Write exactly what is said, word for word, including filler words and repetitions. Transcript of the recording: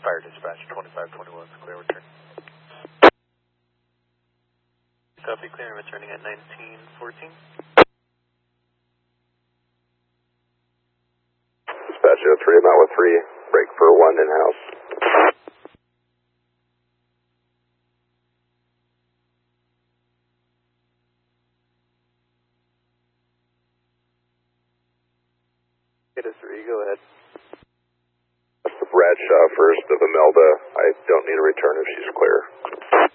Fire dispatch twenty-five twenty-one, clear return. Copy, clear, returning at nineteen fourteen. Dispatch oh three, I'm out with three, break for one in-house. Get a three, go ahead. Bradshaw first of Imelda. I don't need a return if she's clear.